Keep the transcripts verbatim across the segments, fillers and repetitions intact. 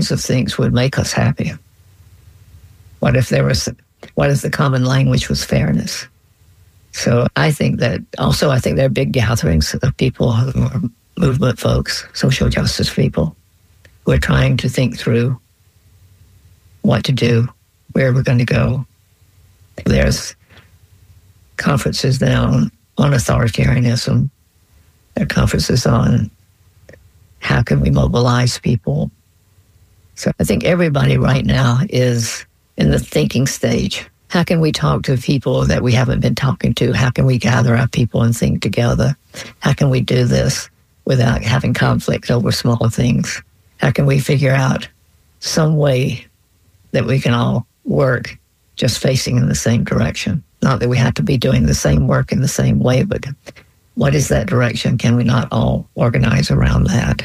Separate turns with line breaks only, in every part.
kinds of things would make us happy? What if there was, what if the common language was fairness? So I think that, also I think there are big gatherings of people who are movement folks, social justice people, who are trying to think through what to do, where we're going to go. There's conferences now on authoritarianism. There are conferences on how can we mobilize people. So I think everybody right now is in the thinking stage. How can we talk to people that we haven't been talking to? How can we gather our people and think together? How can we do this without having conflict over smaller things? How can we figure out some way that we can all work just facing in the same direction? Not that we have to be doing the same work in the same way, but what is that direction? Can we not all organize around that?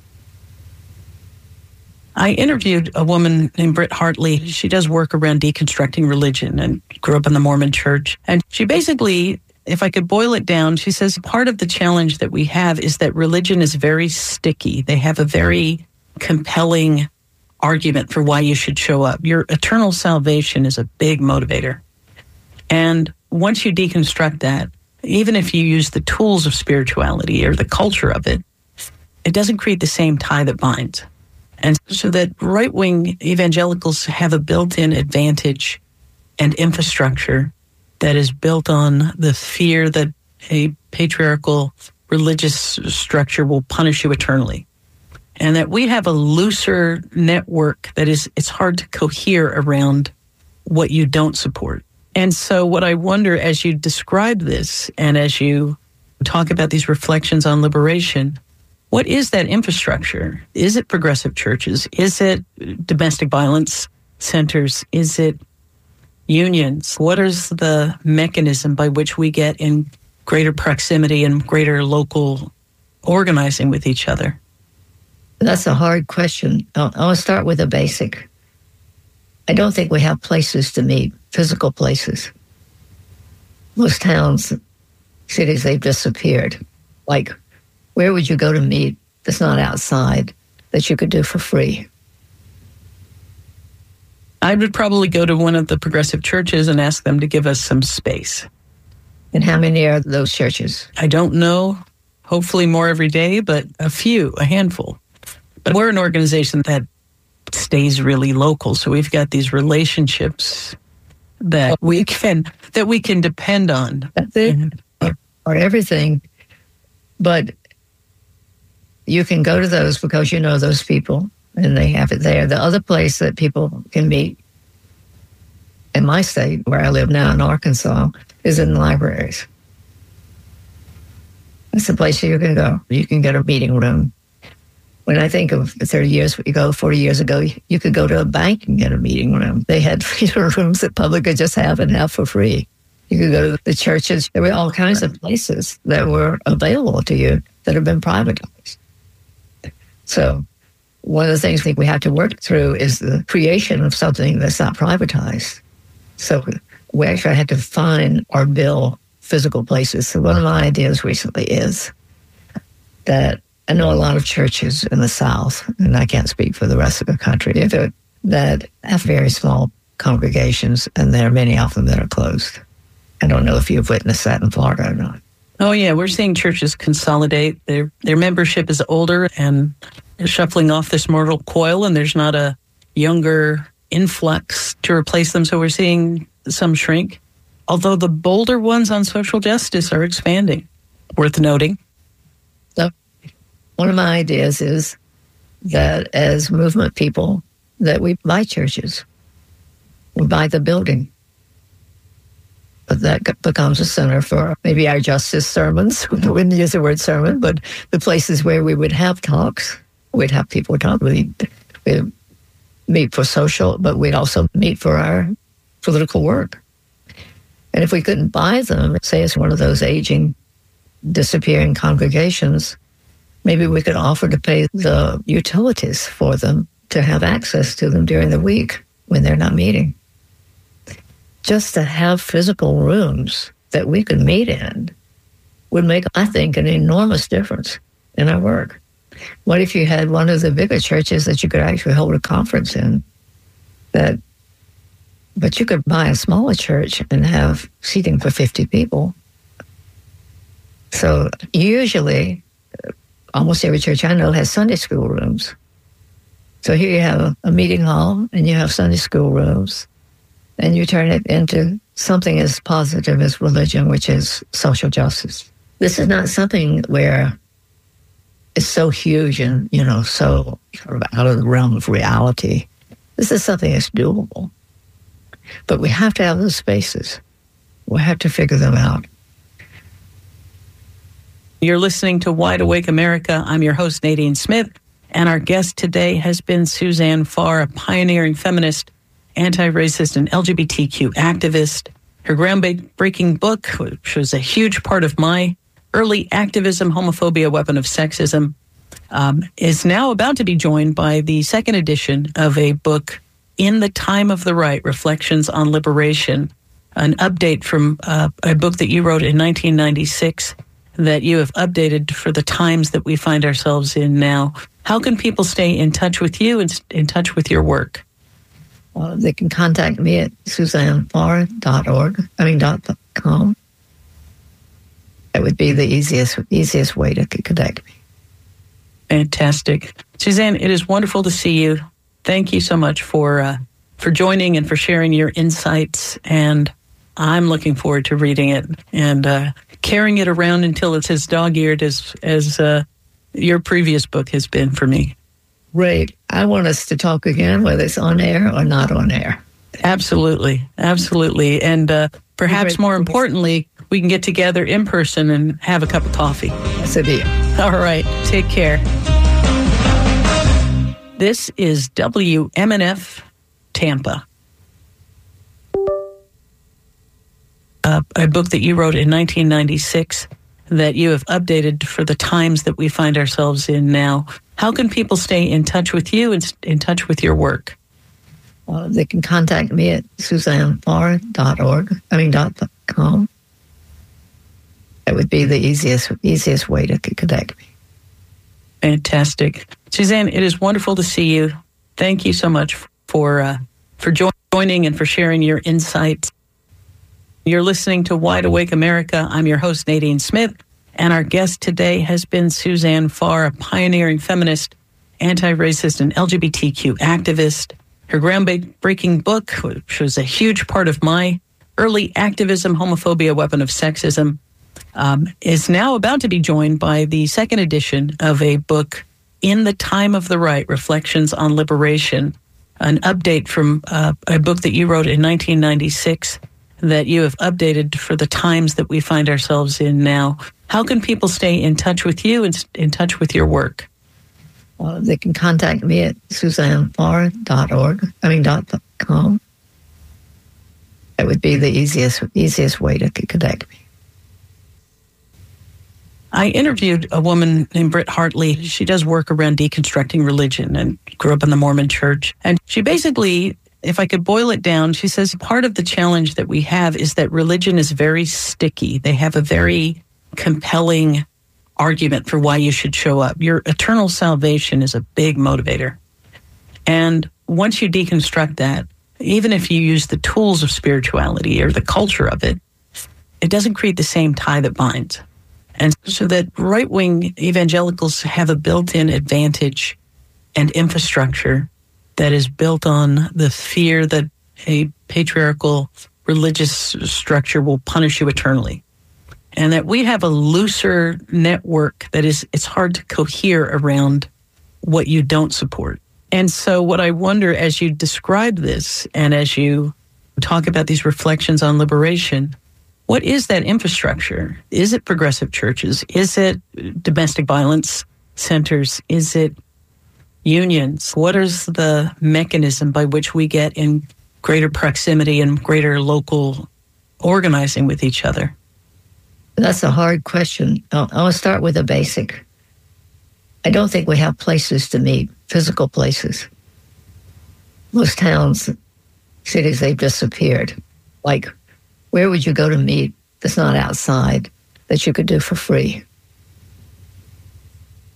I interviewed a woman named Britt Hartley. She does work around deconstructing religion and grew up in the Mormon church. And she basically, if I could boil it down, she says part of the challenge that we have is that religion is very sticky. They have a very compelling argument for why you should show up. Your eternal salvation is a big motivator. And once you deconstruct that, even if you use the tools of spirituality or the culture of it, it doesn't create the same tie that binds. And so that right-wing evangelicals have a built-in advantage and infrastructure that is built on the fear that a patriarchal religious structure will punish you eternally. And that we have a looser network that is, it's hard to cohere around what you don't support. And so what I wonder, as you describe this and as you talk about these reflections on liberation, what is that infrastructure? Is it progressive churches? Is it domestic violence centers? Is it unions? What is the mechanism by which we get in greater proximity and greater local organizing with each other?
That's a hard question. I'll, I'll start with a basic. I don't think we have places to meet, physical places. Most towns, cities, they've disappeared. Like, where would you go to meet that's not outside that you could do for free?
I would probably go to one of the progressive churches and ask them to give us some space.
And how many are those churches?
I don't know. Hopefully more every day, but a few, a handful. But we're an organization that stays really local, so we've got these relationships that we can that we can depend on.
That's it, or, or everything. But you can go to those because you know those people, and they have it there. The other place that people can meet in my state, where I live now in Arkansas, is in libraries. That's the place you can go. You can get a meeting room. When I think of thirty years ago, forty years ago, you could go to a bank and get a meeting room. They had rooms that public could just have and have for free. You could go to the churches. There were all kinds of places that were available to you that have been privatized. So one of the things I think we have to work through is the creation of something that's not privatized. So we actually had to find or build physical places. So one of my ideas recently is that I know a lot of churches in the South, and I can't speak for the rest of the country, that have very small congregations, and there are many of them that are closed. I don't know if you've witnessed that in Florida or not.
Oh, yeah. We're seeing churches consolidate. Their their membership is older and they're shuffling off this mortal coil, and there's not a younger influx to replace them. So we're seeing some shrink. Although the bolder ones on social justice are expanding. Worth noting.
So one of my ideas is that as movement people, that we buy churches. We buy the building. But that becomes a center for maybe our justice sermons. We wouldn't use the word sermon, but the places where we would have talks. We'd have people talk. We'd, we'd meet for social, but we'd also meet for our political work. And if we couldn't buy them, say it's one of those aging, disappearing congregations, maybe we could offer to pay the utilities for them to have access to them during the week when they're not meeting. Just to have physical rooms that we could meet in would make, I think, an enormous difference in our work. What if you had one of the bigger churches that you could actually hold a conference in? That, but you could buy a smaller church and have seating for fifty people. So usually, almost every church I know has Sunday school rooms. So here you have a, a meeting hall and you have Sunday school rooms, and you turn it into something as positive as religion, which is social justice. This is not something where it's so huge and, you know, so sort of out of the realm of reality. This is something that's doable. But we have to have those spaces. We have to figure them out.
You're listening to Wide Awake America. I'm your host, Nadine Smith, and our guest today has been Suzanne Farr, a pioneering feminist, anti-racist, and L G B T Q activist. Her groundbreaking book, which was a huge part of my early activism, Homophobia, Weapon of Sexism, um, is now about to be joined by the second edition of a book, In the Time of the Right, Reflections on Liberation, an update from uh, a book that you wrote in nineteen ninety-six that you have updated for the times that we find ourselves in now. How can people stay in touch with you and in touch with your work?
Uh, they can contact me at suzanne farr dot org, I mean, dot com. That would be the easiest easiest way to connect me.
Fantastic. Suzanne, it is wonderful to see you. Thank you so much for uh, for joining and for sharing your insights. And I'm looking forward to reading it and uh, carrying it around until it's as dog-eared as, as uh, your previous book has been for me.
Great. I want us to talk again, whether it's on air or not on air.
Absolutely. Absolutely. And uh, perhaps more importantly, we can get together in person and have a cup of coffee.
That's a deal.
All right. Take care. This is W M N F Tampa. Uh, a book that you wrote in nineteen ninety-six that you have updated for the times that we find ourselves in now. How can people stay in touch with you and in touch with your work?
Uh, they can contact me at suzanne farr dot org, I mean, dot com. That would be the easiest easiest way to connect me.
Fantastic. Suzanne, it is wonderful to see you. Thank you so much for uh, for jo- joining and for sharing your insights. You're listening to Wide Awake America. I'm your host, Nadine Smith, and our guest today has been Suzanne Farr, a pioneering feminist, anti-racist, and L G B T Q activist. Her groundbreaking book, which was a huge part of my early activism, Homophobia, Weapon of Sexism, um, is now about to be joined by the second edition of a book, In the Time of the Right, Reflections on Liberation, an update from uh, a book that you wrote in nineteen ninety-six that you have updated for the times that we find ourselves in now. How can people stay in touch with you and in touch with your work?
Uh, they can contact me at suzanne farr dot org, I mean, dot com. That would be the easiest easiest way to connect me.
I interviewed a woman named Britt Hartley. She does work around deconstructing religion and grew up in the Mormon church. And she basically, if I could boil it down, she says part of the challenge that we have is that religion is very sticky. They have a very compelling argument for why you should show up. Your eternal salvation is a big motivator. And once you deconstruct that, even if you use the tools of spirituality or the culture of it, it doesn't create the same tie that binds. And so that right-wing evangelicals have a built-in advantage and infrastructure that is built on the fear that a patriarchal religious structure will punish you eternally. And that we have a looser network that is, it's hard to cohere around what you don't support. And so what I wonder as you describe this and as you talk about these reflections on liberation, what is that infrastructure? Is it progressive churches? Is it domestic violence centers? Is it unions? What is the mechanism by which we get in greater proximity and greater local organizing with each other?
That's a hard question. I'll, I'll start with a basic. I don't think we have places to meet, physical places. Most towns, cities, they've disappeared. Like, where would you go to meet that's not outside that you could do for free?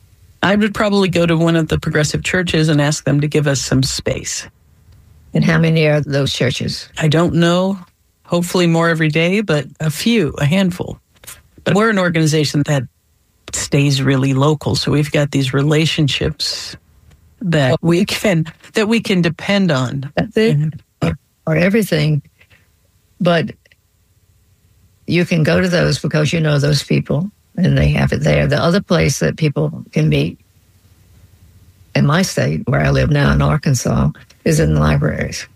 I would probably go to one of the progressive churches and ask them to give us some space.
And how many are those churches?
I don't know. Hopefully more every day, but a few, a handful. But we're an organization that stays really local, so we've got these relationships that we can that we can depend on.
That's it, or, or everything. But you can go to those because you know those people, and they have it there. The other place that people can meet in my state, where I live now in Arkansas, is in libraries.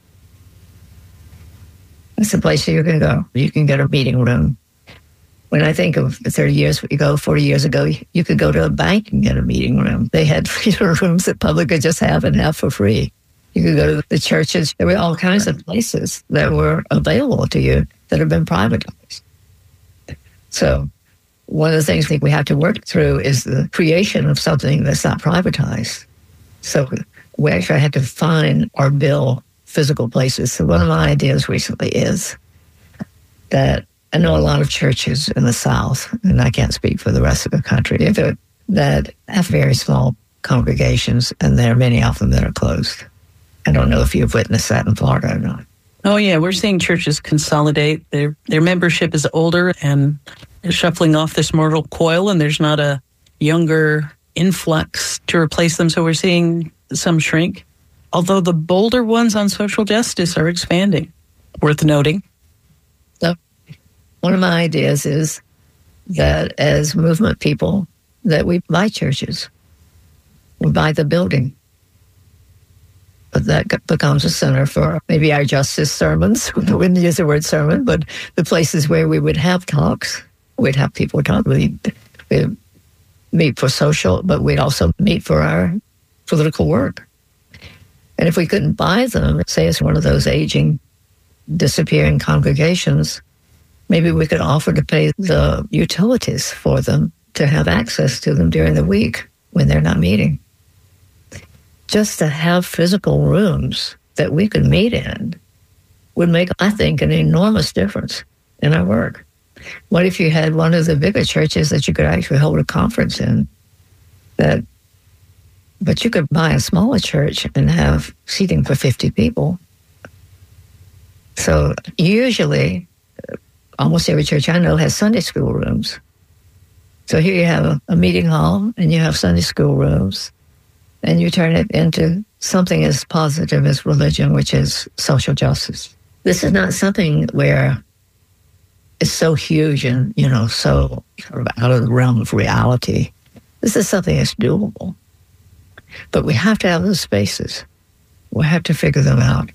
That's the place you can go. You can get a meeting room. When I think of thirty years ago, forty years ago, you could go to a bank and get a meeting room. They had rooms that public could just have and have for free. You could go to the churches. There were all kinds of places that were available to you that have been privatized. So one of the things I think we have to work through is the creation of something that's not privatized. So we actually had to find or build physical places. So one of my ideas recently is that I know a lot of churches in the South, and I can't speak for the rest of the country, that have very small congregations, and there are many of them that are closed. I don't know if you've witnessed that in Florida or not.
Oh, yeah. We're seeing churches consolidate. Their their membership is older and they're shuffling off this mortal coil, and there's not a younger influx to replace them. So we're seeing some shrink. Although the bolder ones on social justice are expanding. Worth noting.
So one of my ideas is that as movement people, that we buy churches. We buy the building. But that becomes a center for maybe our justice sermons. We wouldn't use the word sermon, but the places where we would have talks. We'd have people talk. We'd, we'd meet for social, but we'd also meet for our political work. And if we couldn't buy them, say it's one of those aging, disappearing congregations, maybe we could offer to pay the utilities for them to have access to them during the week when they're not meeting. Just to have physical rooms that we could meet in would make, I think, an enormous difference in our work. What if you had one of the bigger churches that you could actually hold a conference in? That, but you could buy a smaller church and have seating for fifty people. So usually, almost every church I know has Sunday school rooms. So here you have a, a meeting hall and you have Sunday school rooms, and you turn it into something as positive as religion, which is social justice. This is not something where it's so huge and, you know, so sort of out of the realm of reality. This is something that's doable. But we have to have those spaces. We have to figure them out.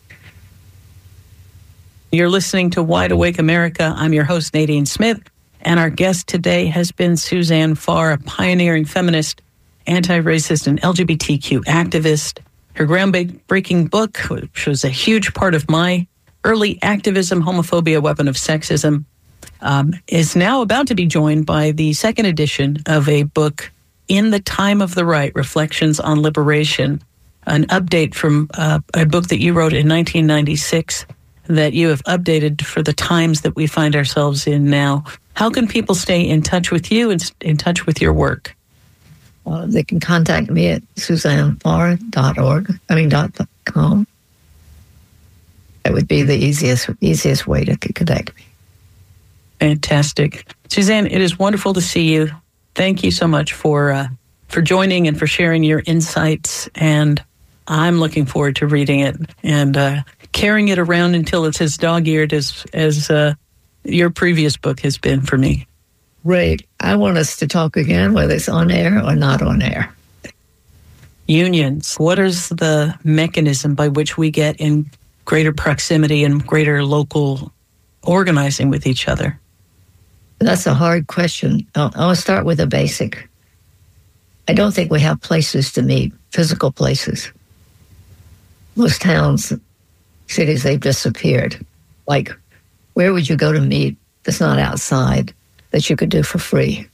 You're listening to Wide Awake America. I'm your host, Nadine Smith, and our guest today has been Suzanne Farr, a pioneering feminist, anti-racist, and L G B T Q activist. Her groundbreaking book, which was a huge part of my early activism, Homophobia, Weapon of Sexism, um, is now about to be joined by the second edition of a book, In the Time of the Right, Reflections on Liberation, an update from uh, a book that you wrote in nineteen ninety-six that you have updated for the times that we find ourselves in now. How can people stay in touch with you and in touch with your work?
Uh, they can contact me at suzanne farr dot org, I mean, dot com. That would be the easiest easiest way to connect me.
Fantastic. Suzanne, it is wonderful to see you. Thank you so much for uh, for joining and for sharing your insights. And I'm looking forward to reading it and uh, carrying it around until it's as dog-eared as, as uh, your previous book has been for me.
Great. I want us to talk again, whether it's on air or not on air.
Unions. What is the mechanism by which we get in greater proximity and greater local organizing with each other?
That's a hard question. I'll, I'll start with a basic. I don't think we have places to meet, physical places. Most towns, cities, they've disappeared. Like, where would you go to meet that's not outside that you could do for free?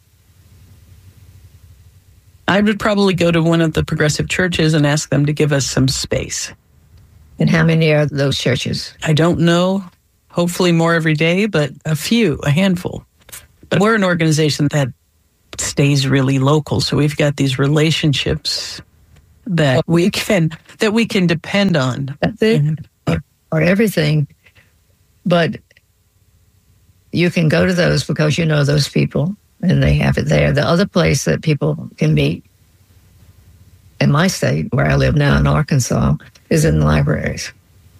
I would probably go to one of the progressive churches and ask them to give us some space.
And how many are those churches?
I don't know. Hopefully more every day, but a few, a handful. But we're an organization that stays really local. So we've got these relationships that we can that we can depend on.
That's it, or, or everything. But you can go to those because you know those people and they have it there. The other place that people can meet in my state, where I live now in Arkansas, is in libraries.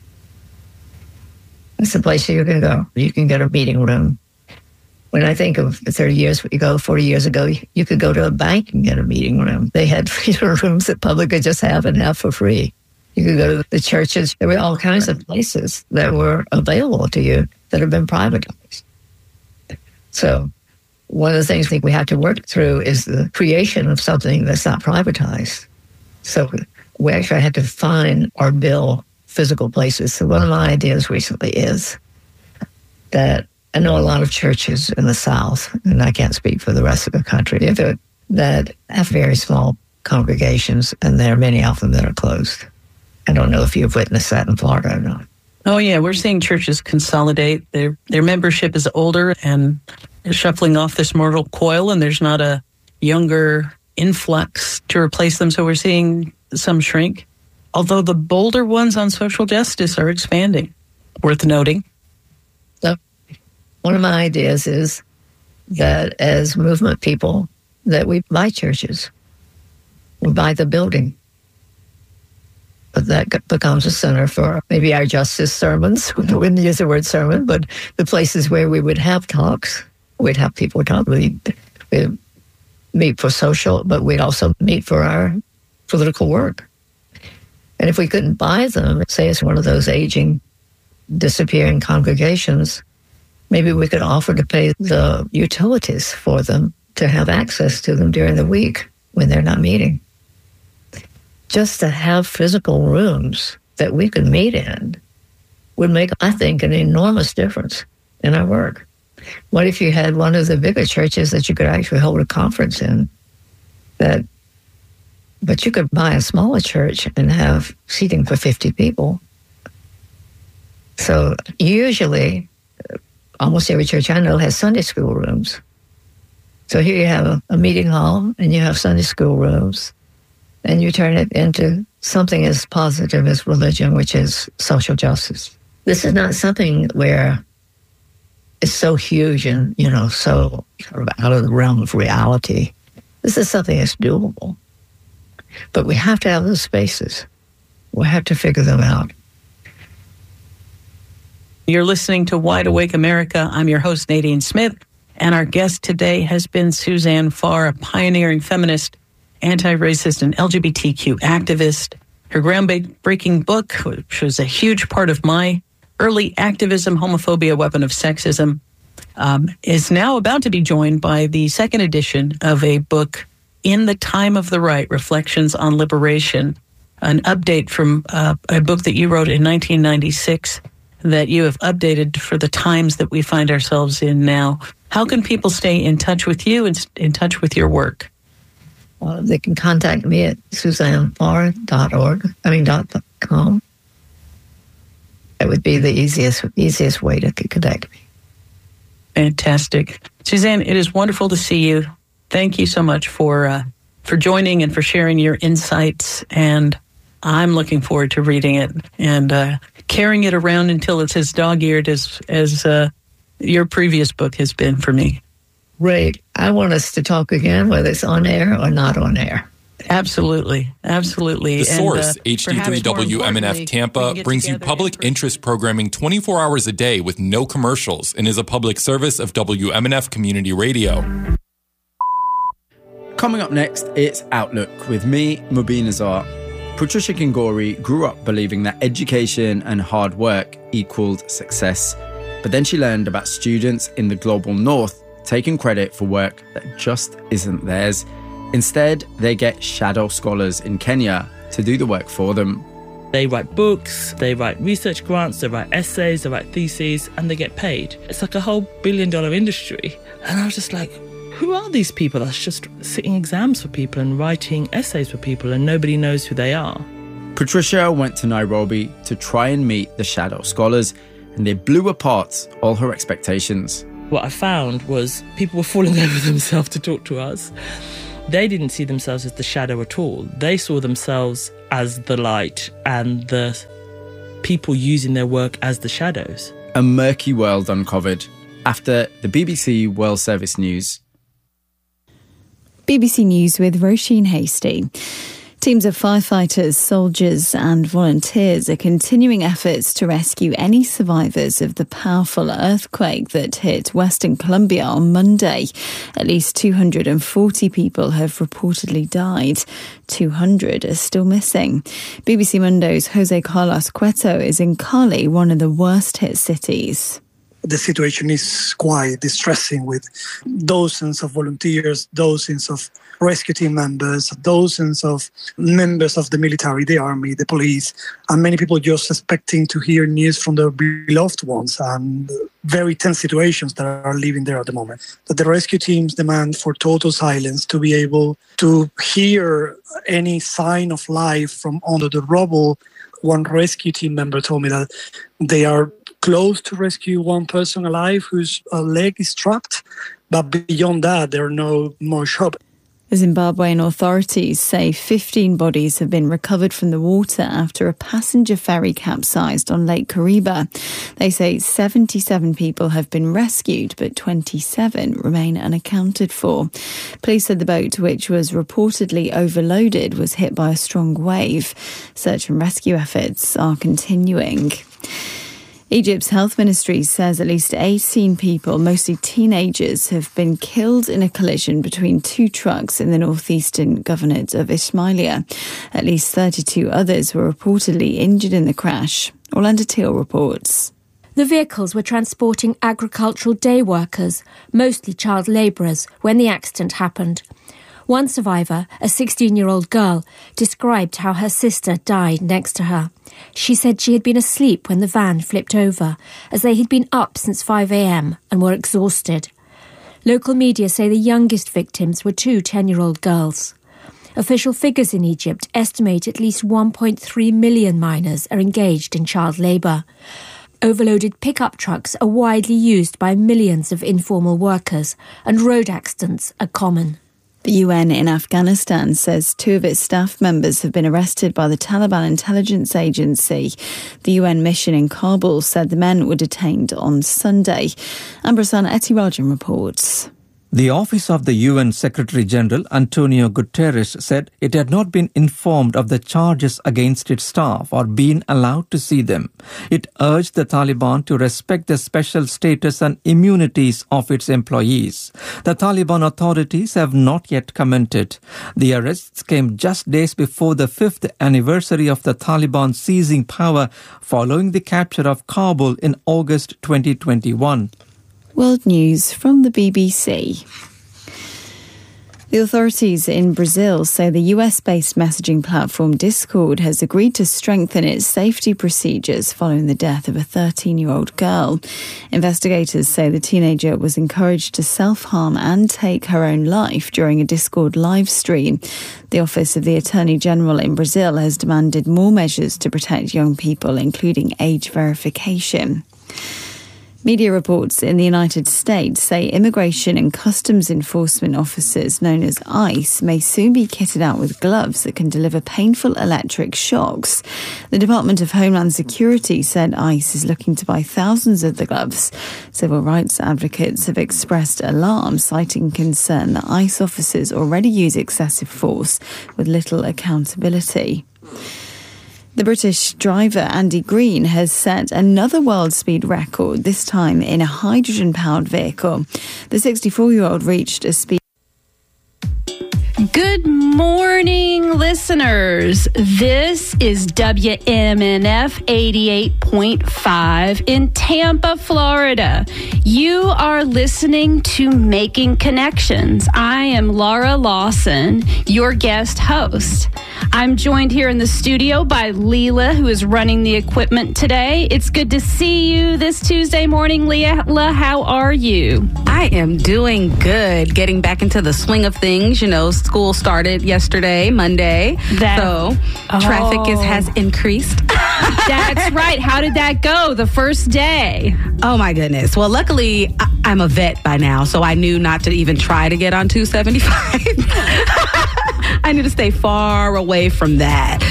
That's the place you can go. You can get a meeting room. When I think of thirty years ago, forty years ago, you could go to a bank and get a meeting room. They had rooms that public could just have and have for free. You could go to the churches. There were all kinds of places that were available to you that have been privatized. So one of the things I think we have to work through is the creation of something that's not privatized. So we actually had to find or build physical places. So one of my ideas recently is that I know a lot of churches in the South, and I can't speak for the rest of the country, that have very small congregations, and there are many of them that are closed. I don't know if you've witnessed that in Florida or not.
Oh, yeah. We're seeing churches consolidate. Their their membership is older and shuffling off this mortal coil, and there's not a younger influx to replace them. So we're seeing some shrink. Although the bolder ones on social justice are expanding. Worth noting.
So one of my ideas is that as movement people, that we buy churches. We buy the building. But that becomes a center for maybe our justice sermons. We wouldn't use the word sermon, but the places where we would have talks. We'd have people talk. We'd, we'd meet for social, but we'd also meet for our political work. And if we couldn't buy them, say it's one of those aging, disappearing congregations, maybe we could offer to pay the utilities for them to have access to them during the week when they're not meeting. Just to have physical rooms that we could meet in would make, I think, an enormous difference in our work. What if you had one of the bigger churches that you could actually hold a conference in? That, but you could buy a smaller church and have seating for fifty people. So usually, almost every church I know has Sunday school rooms. So here you have a, a meeting hall and you have Sunday school rooms. And you turn it into something as positive as religion, which is social justice. This is not something where it's so huge and, you know, so sort of out of the realm of reality. This is something that's doable. But we have to have those spaces. We have to figure them out.
You're listening to Wide Awake America. I'm your host, Nadine Smith. And our guest today has been Suzanne Farr, a pioneering feminist, anti-racist, and L G B T Q activist. Her groundbreaking book, which was a huge part of my early activism, Homophobia, Weapon of Sexism, um, is now about to be joined by the second edition of a book, In the Time of the Right, Reflections on Liberation, an update from uh, a book that you wrote in nineteen ninety-six that you have updated for the times that we find ourselves in now. How can people stay in touch with you and in touch with your work?
Uh, they can contact me at suzanne farr dot org, I mean, dot com. That would be the easiest easiest way to connect me.
Fantastic. Suzanne, it is wonderful to see you. Thank you so much for uh, for joining and for sharing your insights. And I'm looking forward to reading it and uh, carrying it around until it's as dog-eared as, as uh, your previous book has been for me.
Great. I want us to talk again, whether it's on air or not on air.
Absolutely. Absolutely.
The Source, and, uh, H D three W M N F Tampa, brings you public interest programming twenty-four hours a day with no commercials and is a public service of W M N F Community Radio.
Coming up next, it's Outlook with me, Mubin Azar. Patricia Kingori grew up believing that education and hard work equaled success. But then she learned about students in the global north taking credit for work that just isn't theirs. Instead, they get shadow scholars in Kenya to do the work for them.
They write books, they write research grants, they write essays, they write theses, and they get paid. It's like a whole billion dollar industry. And I was just like, who are these people that's just sitting exams for people and writing essays for people and nobody knows who they are?
Patricia went to Nairobi to try and meet the shadow scholars, and they blew apart all her expectations.
What I found was people were falling over themselves to talk to us. They didn't see themselves as the shadow at all. They saw themselves as the light and the people using their work as the shadows.
A murky world uncovered after the B B C World Service News.
B B C News with Roisin Hastie. Teams of firefighters, soldiers and volunteers are continuing efforts to rescue any survivors of the powerful earthquake that hit Western Colombia on Monday. At least two hundred forty people have reportedly died. two hundred are still missing. B B C Mundo's Jose Carlos Cueto is in Cali, one of the worst hit cities.
The situation is quite distressing, with dozens of volunteers, dozens of rescue team members, dozens of members of the military, the army, the police, and many people just expecting to hear news from their beloved ones, and very tense situations that are living there at the moment. That the rescue teams demand for total silence to be able to hear any sign of life from under the rubble. One rescue team member told me that they are close to rescue one person alive whose uh, leg is trapped, but beyond that, there are no more hope.
The Zimbabwean authorities say fifteen bodies have been recovered from the water after a passenger ferry capsized on Lake Kariba. They say seventy-seven people have been rescued, but twenty-seven remain unaccounted for. Police said the boat, which was reportedly overloaded, was hit by a strong wave. Search and rescue efforts are continuing. Egypt's health ministry says at least eighteen people, mostly teenagers, have been killed in a collision between two trucks in the northeastern governorate of Ismailia. At least thirty-two others were reportedly injured in the crash. Orlando Teal reports.
The vehicles were transporting agricultural day workers, mostly child labourers, when the accident happened. One survivor, a sixteen-year-old girl, described how her sister died next to her. She said she had been asleep when the van flipped over, as they had been up since five a.m. and were exhausted. Local media say the youngest victims were two ten-year-old girls. Official figures in Egypt estimate at least one point three million minors are engaged in child labour. Overloaded pickup trucks are widely used by millions of informal workers, and road accidents are common.
The U N in Afghanistan says two of its staff members have been arrested by the Taliban intelligence agency. The U N mission in Kabul said the men were detained on Sunday. Ambrasan Etirajan reports.
The office of the U N Secretary-General Antonio Guterres said it had not been informed of the charges against its staff or been allowed to see them. It urged the Taliban to respect the special status and immunities of its employees. The Taliban authorities have not yet commented. The arrests came just days before the fifth anniversary of the Taliban seizing power following the capture of Kabul in August twenty twenty-one.
World News from the B B C. The authorities in Brazil say the U S-based messaging platform Discord has agreed to strengthen its safety procedures following the death of a thirteen-year-old girl. Investigators say the teenager was encouraged to self-harm and take her own life during a Discord live stream. The Office of the Attorney General in Brazil has demanded more measures to protect young people, including age verification. Media reports in the United States say immigration and customs enforcement officers known as ICE may soon be kitted out with gloves that can deliver painful electric shocks. The Department of Homeland Security said ICE is looking to buy thousands of the gloves. Civil rights advocates have expressed alarm, citing concern that ICE officers already use excessive force with little accountability. The British driver Andy Green has set another world speed record, this time in a hydrogen-powered vehicle. The sixty-four-year-old reached a speed...
Good morning, listeners. This is W M N F eighty-eight point five in Tampa, Florida. You are listening to Making Connections. I am Laura Lawson, your guest host. I'm joined here in the studio by Leela, who is running the equipment today. It's good to see you this Tuesday morning, Leela. How are you?
I am doing good. Getting back into the swing of things. You know, school started yesterday, Monday. That, so oh. traffic is, has increased.
That's right. How did that go the first day?
Oh, my goodness. Well, luckily, I, I'm a vet by now, so I knew not to even try to get on two seventy-five. I knew to stay far away from that.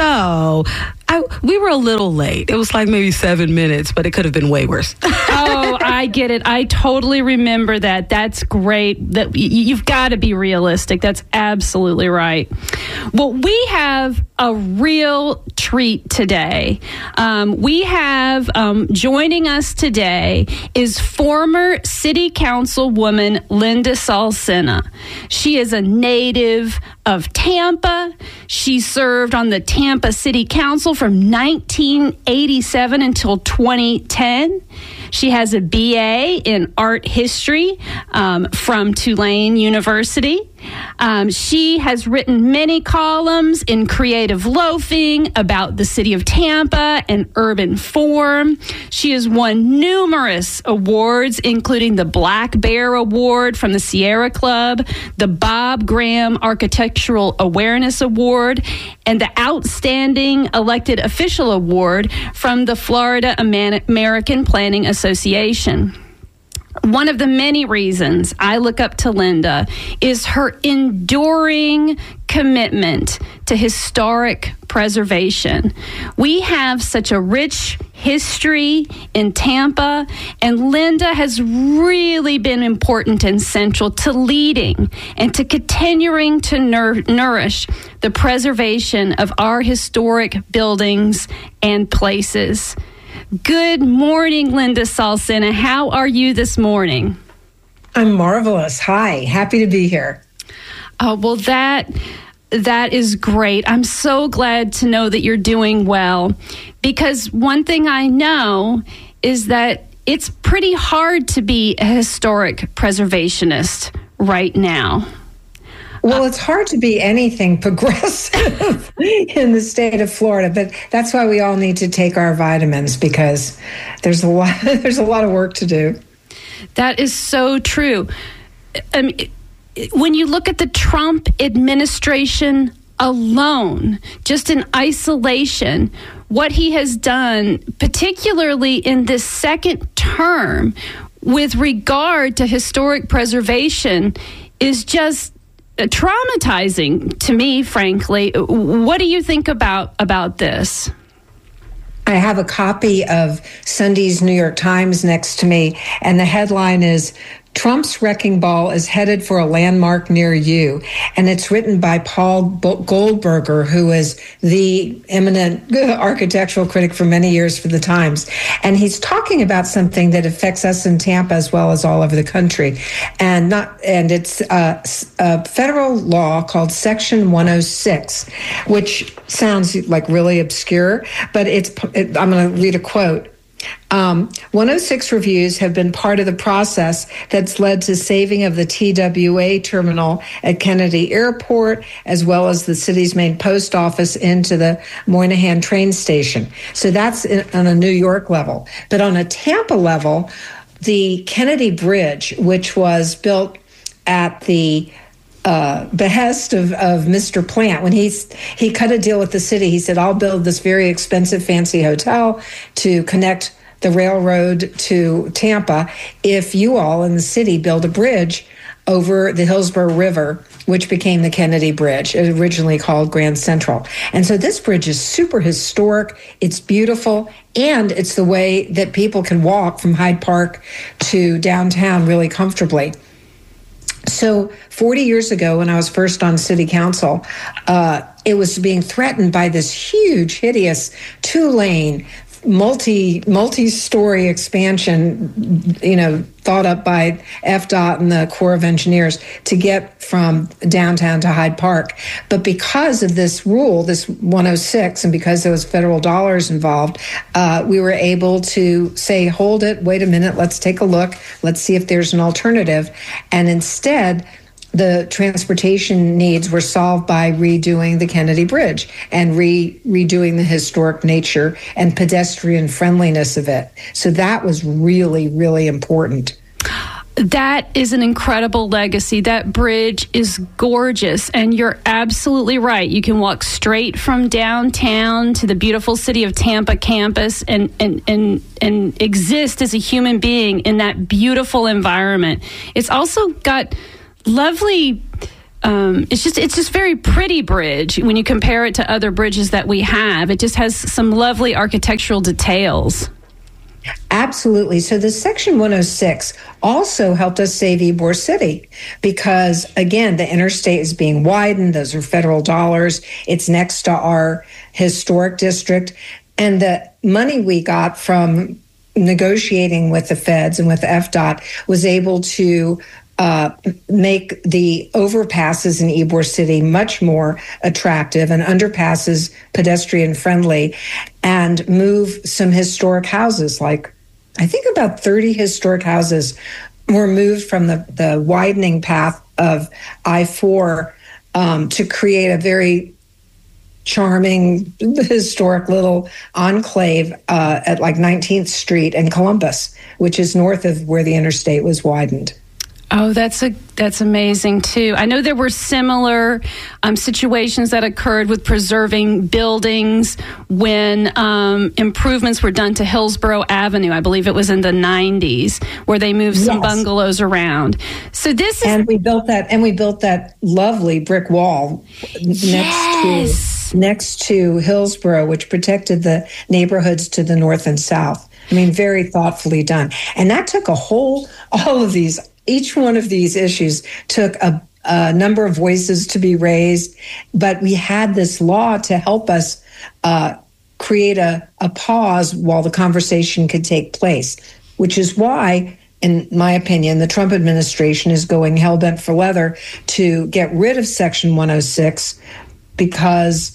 So I, we were a little late. It was like maybe seven minutes, but it could have been way worse.
Oh, I get it. I totally remember that. That's great. That y- you've got to be realistic. That's absolutely right. Well, we have a real treat today. Um, we have um, joining us today is former City Councilwoman Linda Salsina. She is a native of Tampa. She served on the Tampa City Council from nineteen eighty-seven until twenty ten. She has a B A in art history um, from Tulane University. Um, she has written many columns in Creative Loafing about the city of Tampa and urban form. She has won numerous awards, including the Black Bear Award from the Sierra Club, the Bob Graham Architectural Awareness Award, and the Outstanding Elected Official Award from the Florida American Planning Association. One of the many reasons I look up to Linda is her enduring commitment to historic preservation. We have such a rich history in Tampa, and Linda has really been important and central to leading and to continuing to nur- nourish the preservation of our historic buildings and places. Good morning, Linda Salsina. How are you this morning?
I'm marvelous. Hi, happy to be here.
Oh, well, that that is great. I'm so glad to know that you're doing well, because one thing I know is that it's pretty hard to be a historic preservationist right now.
Well, it's hard to be anything progressive in the state of Florida, but that's why we all need to take our vitamins, because there's a lot there's a lot of work to do.
That is so true. I mean, when you look at the Trump administration alone, just in isolation, what he has done, particularly in this second term, with regard to historic preservation, is just traumatizing to me, frankly. What do you think about about this?
I have a copy of Sunday's New York Times next to me, and the headline is, Trump's Wrecking Ball is headed for a landmark near you. And it's written by Paul Goldberger, who is the eminent architectural critic for many years for the Times. And he's talking about something that affects us in Tampa as well as all over the country. And not and it's a, a federal law called Section one oh six, which sounds like really obscure, but it's it, I'm going to read a quote. Um, one oh six reviews have been part of the process that's led to saving of the T W A terminal at Kennedy Airport, as well as the city's main post office into the Moynihan train station. So that's in, on a New York level. But on a Tampa level, the Kennedy Bridge, which was built at the Uh, behest of, of Mister Plant. When he's, he cut a deal with the city, he said, I'll build this very expensive, fancy hotel to connect the railroad to Tampa if you all in the city build a bridge over the Hillsborough River, which became the Kennedy Bridge, originally called Grand Central. And so this bridge is super historic, it's beautiful, and it's the way that people can walk from Hyde Park to downtown really comfortably. So forty years ago, when I was first on city council, uh, it was being threatened by this huge, hideous two-lane, multi, multi-story expansion, you know, thought up by F D O T and the Corps of Engineers to get from downtown to Hyde Park. But because of this rule, this one oh six, and because there was federal dollars involved, uh, we were able to say, hold it, wait a minute, let's take a look, let's see if there's an alternative. And instead, the transportation needs were solved by redoing the Kennedy Bridge and re- redoing the historic nature and pedestrian friendliness of it. So that was really, really important.
That is an incredible legacy. That bridge is gorgeous, and you're absolutely right. You can walk straight from downtown to the beautiful city of Tampa campus and and and, and exist as a human being in that beautiful environment. It's also got lovely Um, it's just it's just very pretty bridge when you compare it to other bridges that we have. It just has some lovely architectural details.
Absolutely. So the Section one oh six also helped us save Ybor City because, again, the interstate is being widened. Those are federal dollars. It's next to our historic district. And the money we got from negotiating with the feds and with F D O T was able to Uh, make the overpasses in Ybor City much more attractive and underpasses pedestrian friendly, and move some historic houses. Like, I think about thirty historic houses were moved from the, the widening path of I four um, to create a very charming, historic little enclave uh, at like nineteenth Street in Columbus, which is north of where the interstate was widened.
Oh, that's a that's amazing too. I know there were similar um, situations that occurred with preserving buildings when um, improvements were done to Hillsborough Avenue. I believe it was in the nineties, where they moved some yes. bungalows around. So this is,
and we built that, and we built that lovely brick wall next
yes.
to next to Hillsborough, which protected the neighborhoods to the north and south. I mean, very thoughtfully done, and that took a whole all of these. Each one of these issues took a, a number of voices to be raised, but we had this law to help us uh, create a, a pause while the conversation could take place, which is why, in my opinion, the Trump administration is going hell-bent for leather to get rid of Section one oh six, because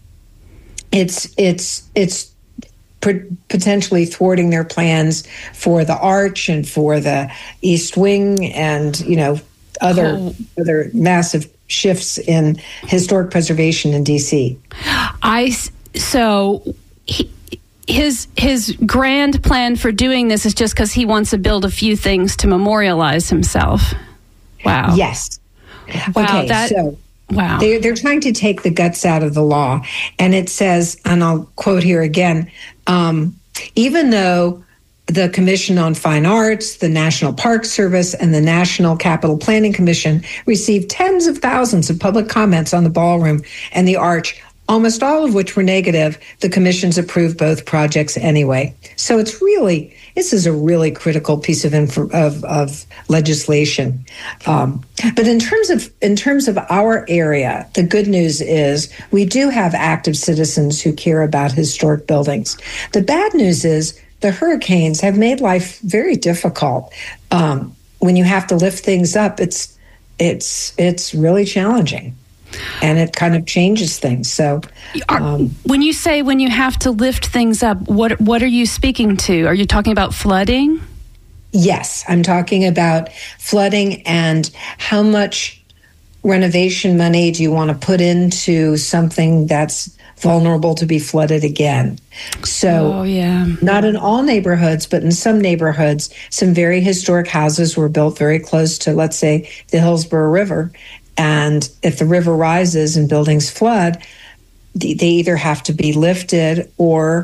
it's it's it's potentially thwarting their plans for the Arch and for the East Wing and, you know, other oh. other massive shifts in historic preservation in D C.
I so he, his his grand plan for doing this is just because he wants to build a few things to memorialize himself. Wow.
Yes.
Wow.
Okay,
that,
so
wow.
They're, they're trying to take the guts out of the law. And it says, and I'll quote here again, um, even though the Commission on Fine Arts, the National Park Service, and the National Capital Planning Commission received tens of thousands of public comments on the ballroom and the Arch, almost all of which were negative, the commissions approved both projects anyway. So it's really, this is a really critical piece of info, of, of legislation. Um, but in terms of in terms of our area, the good news is we do have active citizens who care about historic buildings. The bad news is the hurricanes have made life very difficult. Um, when you have to lift things up, it's it's it's really challenging. And it kind of changes things. So, um,
when you say when you have to lift things up, what what are you speaking to? Are you talking about flooding?
Yes, I'm talking about flooding and how much renovation money do you want to put into something that's vulnerable to be flooded again. So,
oh, yeah.
Not in all neighborhoods, but in some neighborhoods, some very historic houses were built very close to, let's say, the Hillsborough River. And if the river rises and buildings flood, they either have to be lifted or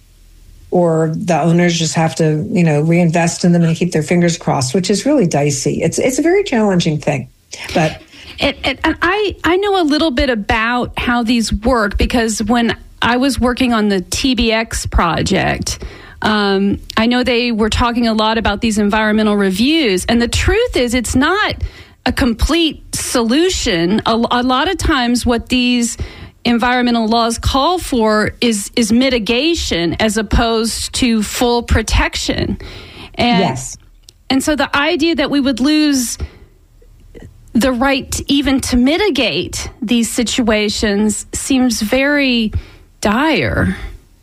or the owners just have to, you know, reinvest in them and keep their fingers crossed, which is really dicey. It's it's a very challenging thing. But
and, and, and I, I know a little bit about how these work because when I was working on the T B X project, um, I know they were talking a lot about these environmental reviews. And the truth is it's not a complete solution. A, a lot of times what these environmental laws call for is is mitigation as opposed to full protection. And,
yes.
And so the idea that we would lose the right to, even to mitigate these situations seems very dire.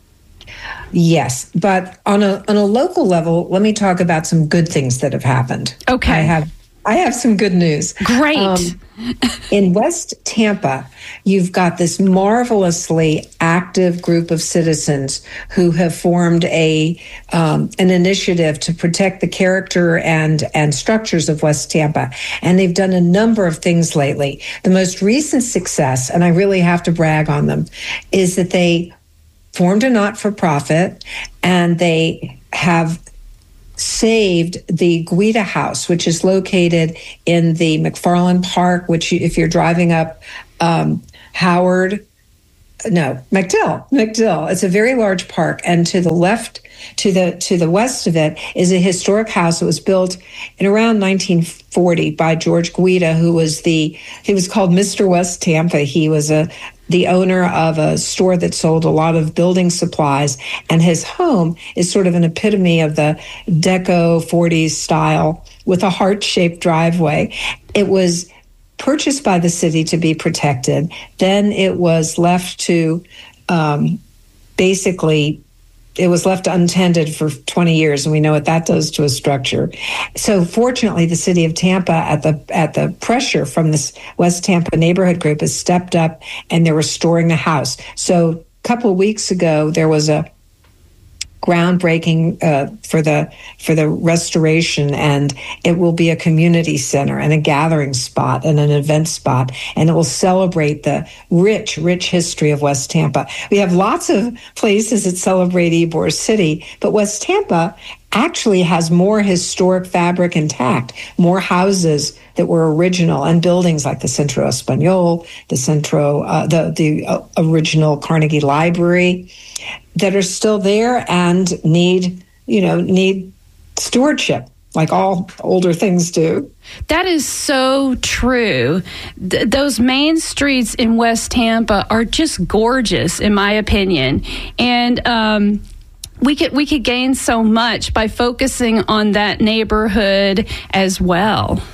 Yes, but on a on a local level, let me talk about some good things that have happened.
Okay.
I have I have some good news.
Great. Um,
in West Tampa, you've got this marvelously active group of citizens who have formed a um, an initiative to protect the character and, and structures of West Tampa. And they've done a number of things lately. The most recent success, and I really have to brag on them, is that they formed a not-for-profit and they have saved the Guida House, which is located in the McFarland Park, which you, if you're driving up um, Howard, no, MacDill, MacDill. It's a very large park. And to the left, to the to the west of it is a historic house that was built in around nineteen forty by George Guida, who was the, he was called Mister West Tampa. He was a the owner of a store that sold a lot of building supplies, and his home is sort of an epitome of the Deco forties style with a heart-shaped driveway. It was purchased by the city to be protected. Then it was left to um, basically it was left untended for twenty years, and we know what that does to a structure. So fortunately, the city of Tampa, at the at the pressure from this West Tampa neighborhood group, has stepped up, and they're restoring the house. So a couple of weeks ago, there was a groundbreaking uh, for the for the restoration, and it will be a community center and a gathering spot and an event spot, and it will celebrate the rich, rich history of West Tampa. We have lots of places that celebrate Ybor City, but West Tampa actually has more historic fabric intact, more houses that were original, and buildings like the Centro Español, the Centro, uh, the the uh, original Carnegie Library, that are still there and need, you know, need stewardship, like all older things do.
That is so true. Th- those main streets in West Tampa are just gorgeous, in my opinion, and um, we could we could gain so much by focusing on that neighborhood as well.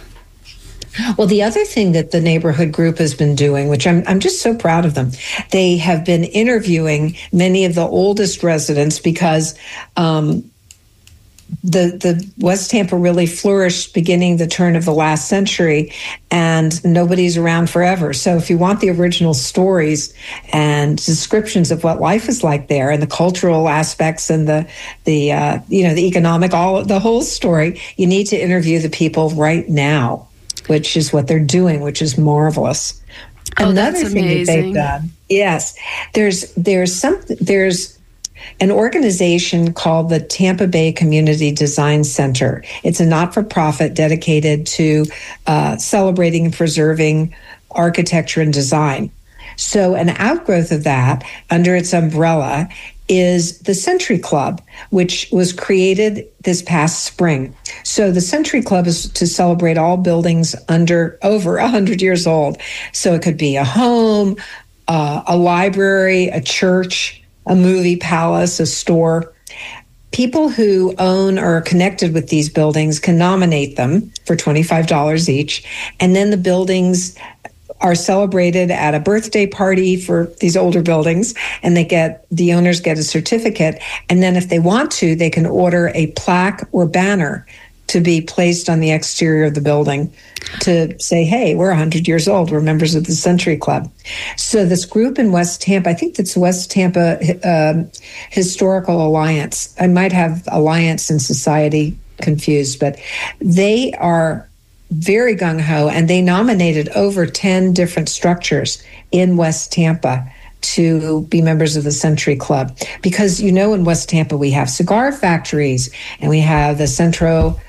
Well, the other thing that the neighborhood group has been doing, which I'm I'm just so proud of them, they have been interviewing many of the oldest residents because um, the the West Tampa really flourished beginning the turn of the last century, and nobody's around forever. So if you want the original stories and descriptions of what life is like there, and the cultural aspects and the the uh, you know the economic, all the whole story, you need to interview the people right now, which is what they're doing, which is marvelous.
Oh,
Another
that's
thing
amazing.
that they've done, yes, there's there's some there's an organization called the Tampa Bay Community Design Center. It's a not-for-profit dedicated to uh, celebrating and preserving architecture and design. So an outgrowth of that, under its umbrella, is the Century Club, which was created this past spring. So the Century Club is to celebrate all buildings under over one hundred years old. So it could be a home, uh, a library, a church, a movie palace, a store. People who own or are connected with these buildings can nominate them for twenty-five dollars each, and then the buildings are celebrated at a birthday party for these older buildings, and they get, the owners get a certificate. And then if they want to, they can order a plaque or banner to be placed on the exterior of the building to say, hey, we're one hundred years old. We're members of the Century Club. So this group in West Tampa, I think that's West Tampa um, Historical Alliance. I might have Alliance and Society confused, but they are very gung-ho, and they nominated over ten different structures in West Tampa to be members of the Century Club. Because, you know, in West Tampa, we have cigar factories, and we have the Centro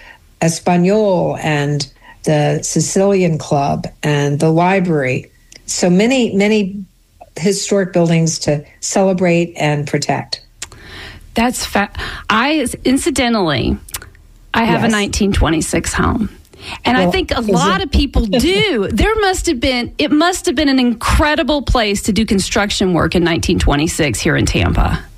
Español and the Sicilian Club and the library. So many, many historic buildings to celebrate and protect.
That's fa- I incidentally, I have yes. a nineteen twenty-six home. And well, I think a lot it? of people do. There must have been, it must have been an incredible place to do construction work in nineteen twenty-six here in Tampa.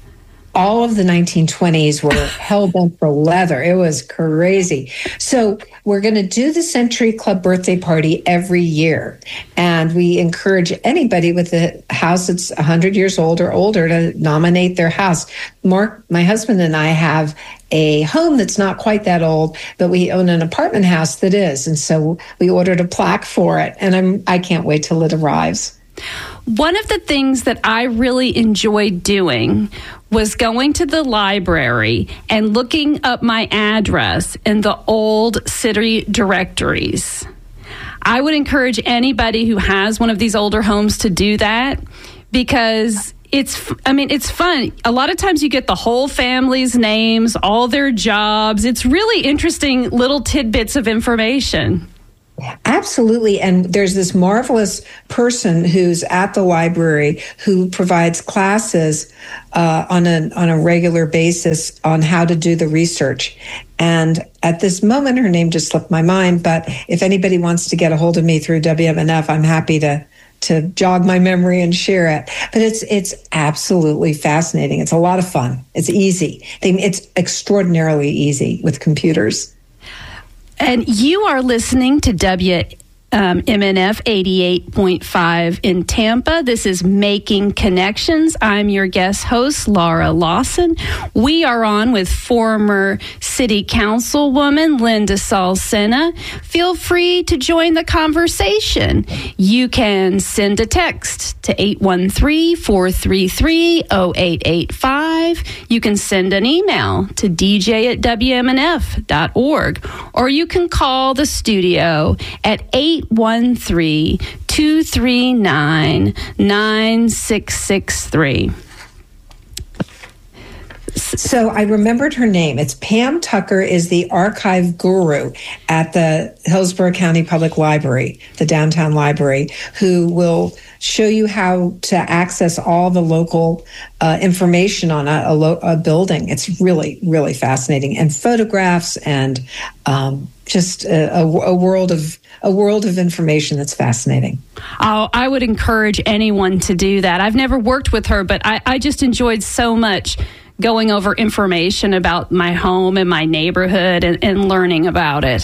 all of the nineteen twenties were hell-bent for leather. It was crazy. So we're going to do the Century Club birthday party every year. And we encourage anybody with a house that's one hundred years old or older to nominate their house. Mark, my husband and I have a home that's not quite that old, but we own an apartment house that is. And so we ordered a plaque for it. And I'm, I can't wait till it arrives.
One of the things that I really enjoyed doing was going to the library and looking up my address in the old city directories. I would encourage anybody who has one of these older homes to do that, because it's, I mean, it's fun. A lot of times you get the whole family's names, all their jobs. It's really interesting little tidbits of information.
Absolutely. And there's this marvelous person who's at the library who provides classes uh, on a on a regular basis on how to do the research. And at this moment, her name just slipped my mind. But if anybody wants to get a hold of me through W M N F, I'm happy to to jog my memory and share it. But it's it's absolutely fascinating. It's a lot of fun. It's easy. It's extraordinarily easy with computers.
And you are listening to W M N F eighty-eight point five in Tampa. This is Making Connections. I'm your guest host, Laura Lawson. We are on with former City Councilwoman Linda Salcina. Feel free to join the conversation. You can send a text to eight one three, four three three, zero eight eight five. You can send an email to d j at w m n f dot org, or you can call the studio at eight one three, two three nine, nine six six three.
So I remembered her name. It's Pam Tucker, is the archive guru at the Hillsborough County Public Library, the downtown library, who will show you how to access all the local uh, information on a, a, lo- a building. It's really, really fascinating, and photographs and um, just a, a, a world of a world of information that's fascinating.
Oh, I would encourage anyone to do that. I've never worked with her, but I, I just enjoyed so much going over information about my home and my neighborhood and, and learning about it.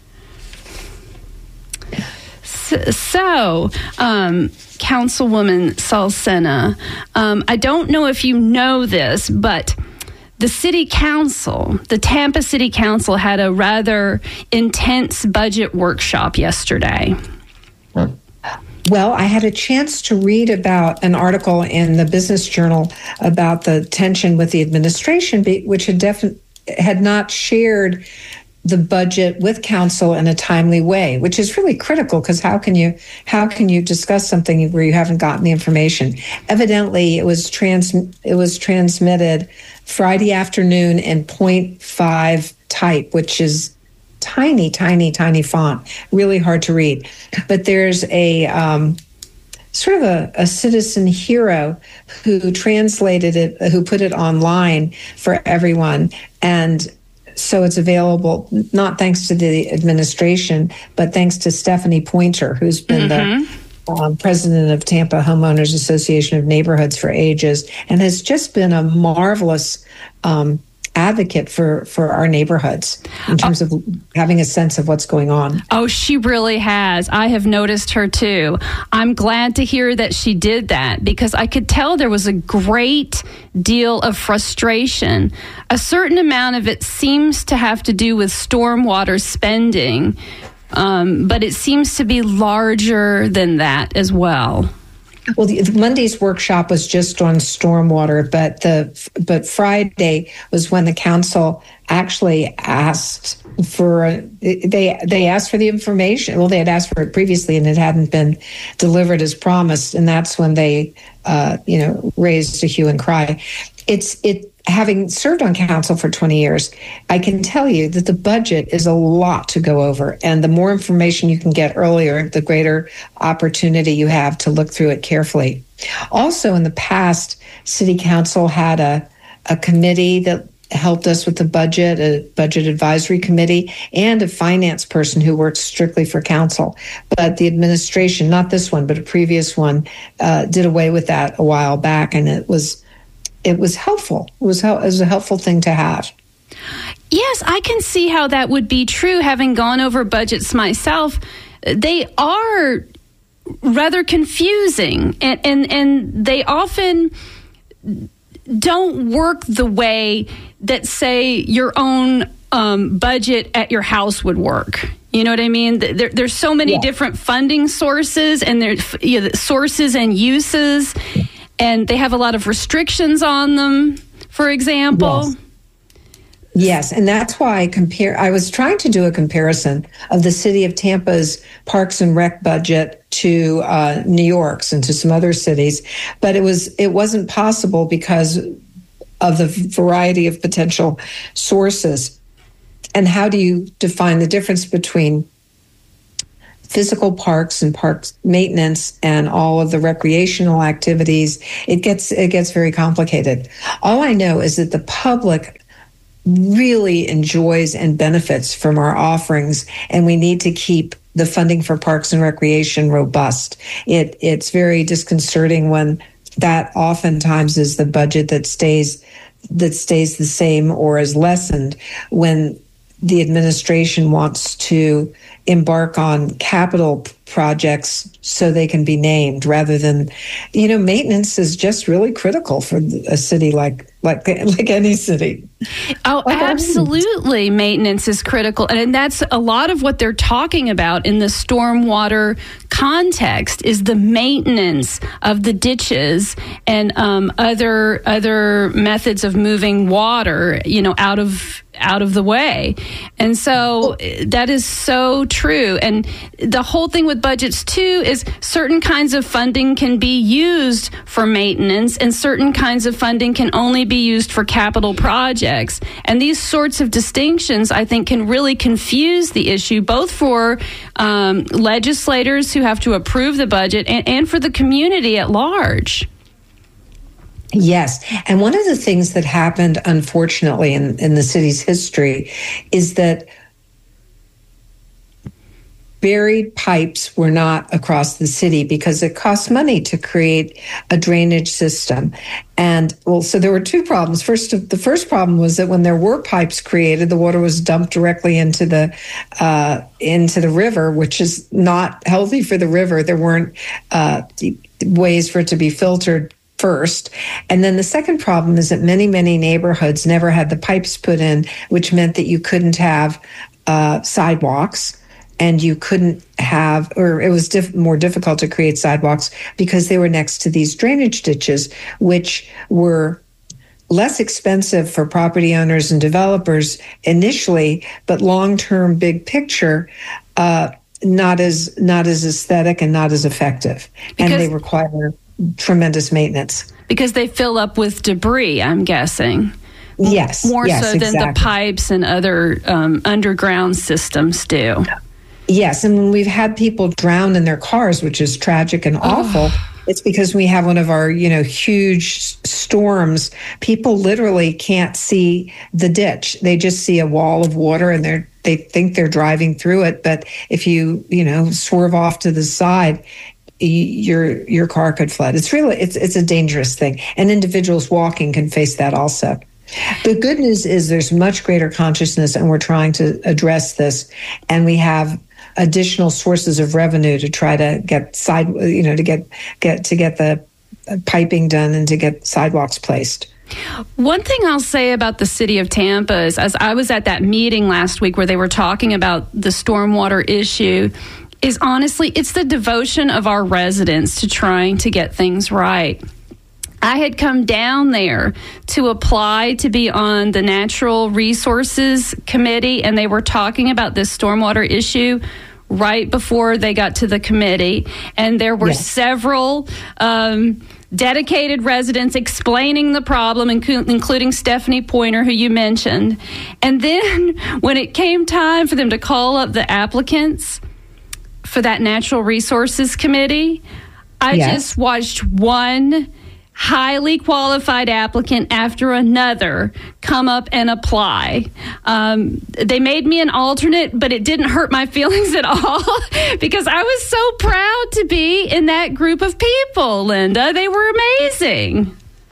So, so um, Councilwoman Salcina, um, I don't know if you know this, but the City Council, the Tampa City Council, had a rather intense budget workshop yesterday.
Well, I had a chance to read about an article in the Business Journal about the tension with the administration, which had definitely had not shared the budget with council in a timely way, which is really critical, because how can you how can you discuss something where you haven't gotten the information? Evidently, it was trans it was transmitted Friday afternoon in point five type, which is tiny, tiny, tiny font, really hard to read. But there's a um, sort of a, a citizen hero who translated it, who put it online for everyone. And so it's available, not thanks to the administration, but thanks to Stephanie Pointer, who's been mm-hmm. the um, president of Tampa Homeowners Association of Neighborhoods for ages, and has just been a marvelous um advocate for, for our neighborhoods in terms of having a sense of what's going on.
Oh, she really has. I have noticed her too. I'm glad to hear that she did that, because I could tell there was a great deal of frustration. A certain amount of it seems to have to do with stormwater spending, um, but it seems to be larger than that as well.
Well, the, the Monday's workshop was just on stormwater, but the but Friday was when the council actually asked for they they asked for the information. Well, they had asked for it previously, and it hadn't been delivered as promised, and that's when they uh, you know raised a hue and cry. It's it. Having served on council for twenty years, I can tell you that the budget is a lot to go over. And the more information you can get earlier, the greater opportunity you have to look through it carefully. Also, in the past, City Council had a, a committee that helped us with the budget, a budget advisory committee, and a finance person who worked strictly for council. But the administration, not this one, but a previous one, uh, did away with that a while back. And it was it was helpful. It was, it was a helpful thing to have.
Yes, I can see how that would be true. Having gone over budgets myself, they are rather confusing, and, and, and they often don't work the way that, say, your own um, budget at your house would work. You know what I mean? There, there's so many yeah. different funding sources, and there's you know, sources and uses, and they have a lot of restrictions on them, for example.
Yes. Yes, and that's why I compare. I was trying to do a comparison of the city of Tampa's Parks and Rec budget to uh, New York's and to some other cities, but it was it wasn't possible because of the variety of potential sources. And how do you define the difference between physical parks and parks maintenance and all of the recreational activities? It gets it gets very complicated. All I know is that the public really enjoys and benefits from our offerings, and we need to keep the funding for parks and recreation robust. It it's very disconcerting when that oftentimes is the budget that stays that stays the same or is lessened when the administration wants to embark on capital projects so they can be named rather than, you know, maintenance is just really critical for a city like like like any city.
Oh, absolutely. Maintenance is critical. And that's a lot of what they're talking about in the stormwater context is the maintenance of the ditches and um, other other methods of moving water, you know, out of out of the way. And so that is so true. And the whole thing with budgets too is certain kinds of funding can be used for maintenance and certain kinds of funding can only be used for capital projects. And these sorts of distinctions, I think, can really confuse the issue, both for um, legislators who have to approve the budget and, and for the community at large.
Yes. And one of the things that happened, unfortunately, in, in the city's history is that buried pipes were not across the city because it costs money to create a drainage system. And well, so there were two problems. First, the first problem was that when there were pipes created, the water was dumped directly into the uh, into the river, which is not healthy for the river. There weren't uh, ways for it to be filtered first. And then the second problem is that many, many neighborhoods never had the pipes put in, which meant that you couldn't have uh, sidewalks. And you couldn't have, or it was diff- more difficult to create sidewalks because they were next to these drainage ditches, which were less expensive for property owners and developers initially, but long-term, big picture, uh, not as not as aesthetic and not as effective, because, and they require tremendous maintenance
because they fill up with debris. I'm guessing.
Yes,
more
yes,
so than
exactly.
the pipes and other um, underground systems do.
Yes, and when we've had people drown in their cars, which is tragic and awful, oh. It's because we have one of our, you know, huge storms. People literally can't see the ditch. They just see a wall of water and they're they think they're driving through it. But if you, you know, swerve off to the side, your your car could flood. It's really it's it's a dangerous thing. And individuals walking can face that also. The good news is there's much greater consciousness, and we're trying to address this, and we have additional sources of revenue to try to get side, you know, to get get to get the piping done and to get sidewalks placed.
One thing I'll say about the city of Tampa is, as I was at that meeting last week where they were talking about the stormwater issue, is honestly, it's the devotion of our residents to trying to get things right. I had come down there to apply to be on the Natural Resources Committee, and they were talking about this stormwater issue right before they got to the committee. And there were yes. several um, dedicated residents explaining the problem, including Stephanie Pointer, who you mentioned. And then when it came time for them to call up the applicants for that Natural Resources Committee, I yes. just watched one highly qualified applicant after another come up and apply. Um, they made me an alternate, but it didn't hurt my feelings at all because I was so proud to be in that group of people, Linda. They were amazing.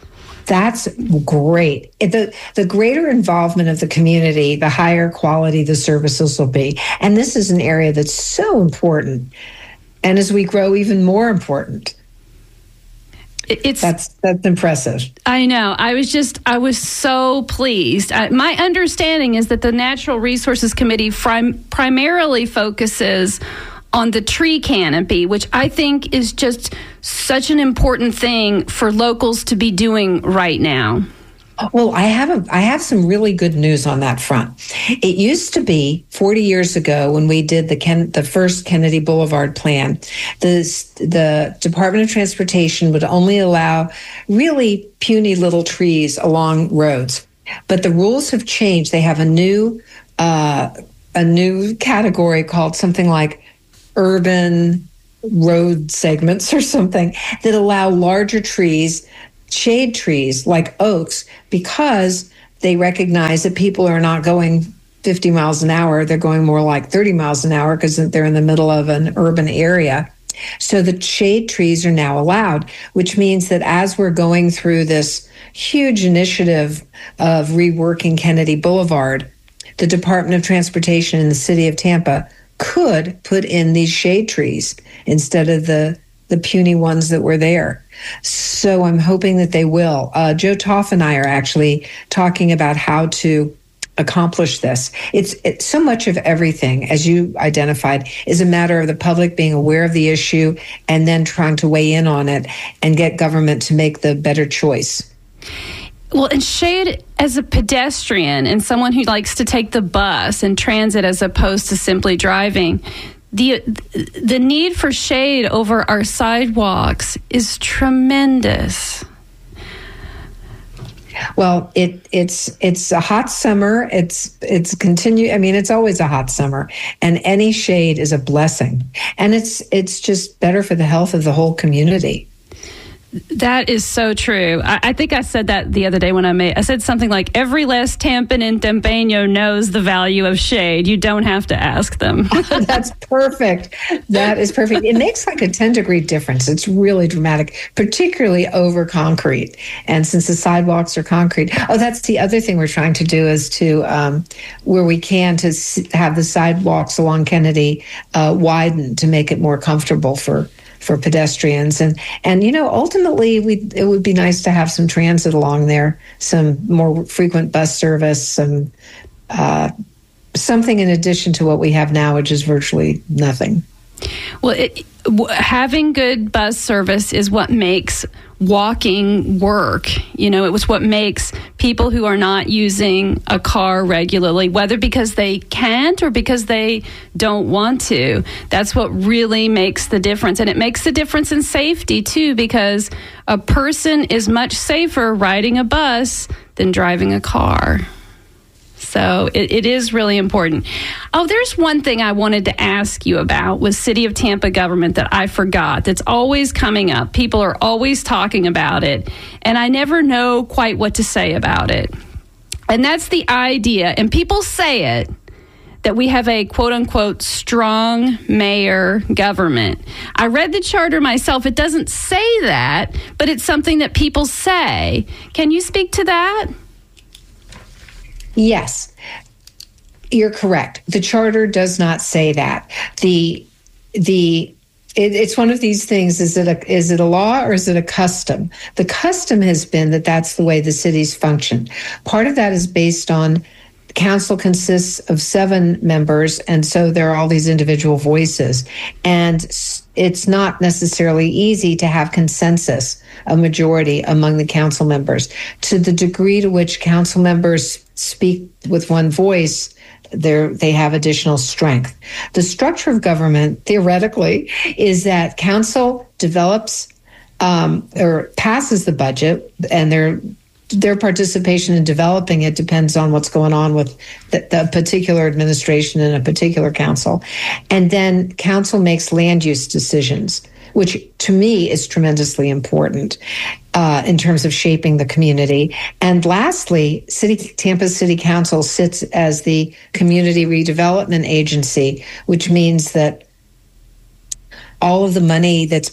That's great. The, the greater involvement of the community, the higher quality the services will be. And this is an area that's so important. And as we grow, even more important.
It's
that's that's impressive.
I know. I was just I was so pleased. I, my understanding is that the Natural Resources Committee prim- primarily focuses on the tree canopy, which I think is just such an important thing for locals to be doing right now.
Well, I have a, I have some really good news on that front. It used to be forty years ago when we did the Ken, the first Kennedy Boulevard plan, the the Department of Transportation would only allow really puny little trees along roads. But the rules have changed. They have a new uh, a new category called something like urban road segments or something that allow larger trees, shade trees like oaks, because they recognize that people are not going fifty miles an hour. They're going more like thirty miles an hour because they're in the middle of an urban area. So the shade trees are now allowed, which means that as we're going through this huge initiative of reworking Kennedy Boulevard, the Department of Transportation in the city of Tampa could put in these shade trees instead of the the puny ones that were there. So I'm hoping that they will. Uh, Joe Toff and I are actually talking about how to accomplish this. It's, it's so much of everything, as you identified, is a matter of the public being aware of the issue and then trying to weigh in on it and get government to make the better choice.
Well, and shade as a pedestrian and someone who likes to take the bus and transit as opposed to simply driving, the the need for shade over our sidewalks is tremendous.
Well, it it's it's a hot summer. It's it's continue. I mean, it's always a hot summer, and any shade is a blessing. And it's it's just better for the health of the whole community.
That is so true. I, I think I said that the other day when I made, I said something like, every Les Tampan and Tempeño knows the value of shade. You don't have to ask them.
That's perfect. That is perfect. It makes like a ten degree difference. It's really dramatic, particularly over concrete. And since the sidewalks are concrete. Oh, that's the other thing we're trying to do is to, um, where we can, to have the sidewalks along Kennedy uh, widen to make it more comfortable for for pedestrians. And, and you know, ultimately, we it would be nice to have some transit along there, some more frequent bus service, some uh, something in addition to what we have now, which is virtually nothing.
Well, it, w- having good bus service is what makes walking work. You know, it was what makes people who are not using a car regularly, whether because they can't or because they don't want to. That's what really makes the difference. And it makes the difference in safety, too, because a person is much safer riding a bus than driving a car. So it, it is really important. Oh, there's one thing I wanted to ask you about with City of Tampa government that I forgot. That's always coming up. People are always talking about it, and I never know quite what to say about it. And that's the idea, and people say it, that we have a quote-unquote strong mayor government. I read the charter myself. It doesn't say that, but it's something that people say. Can you speak to that?
Yes, you're correct. The charter does not say that. The the it, it's one of these things. Is it a is it a law or is it a custom? The custom has been that that's the way the cities function. Part of that is based on the council consists of seven members, and so there are all these individual voices, and it's not necessarily easy to have consensus, a majority among the council members. To the degree to which council members speak with one voice, they have additional strength. The structure of government, theoretically, is that council develops um, or passes the budget, and their their participation in developing it depends on what's going on with the, the particular administration and a particular council. And then council makes land use decisions, which to me is tremendously important uh, in terms of shaping the community. And lastly, City Tampa City Council sits as the community redevelopment agency, which means that all of the money that's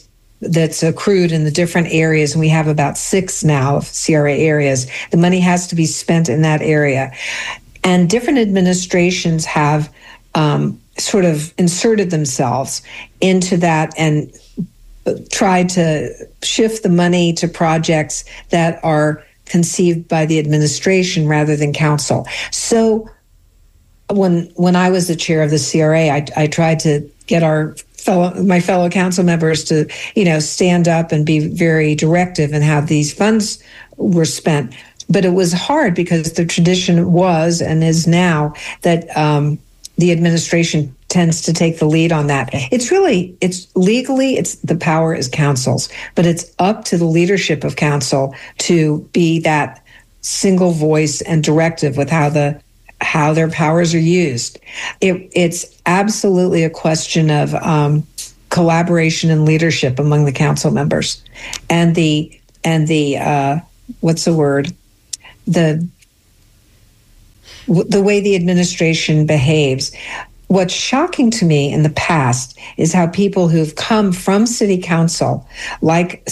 that's accrued in the different areas, and we have about six now of C R A areas. The money has to be spent in that area. And different administrations have um, sort of inserted themselves into that and tried to shift the money to projects that are conceived by the administration rather than council. So when when I was the chair of the C R A, I, I tried to get our fellow my fellow council members to, you know, stand up and be very directive in how these funds were spent. But it was hard because the tradition was and is now that um, the administration tends to take the lead on that. It's really, it's legally, it's the power is council's, but it's up to the leadership of council to be that single voice and directive with how the how their powers are used. It, it's absolutely a question of um, collaboration and leadership among the council members, and the and the uh, what's the word the the way the administration behaves. What's shocking to me in the past is how people who've come from city council, like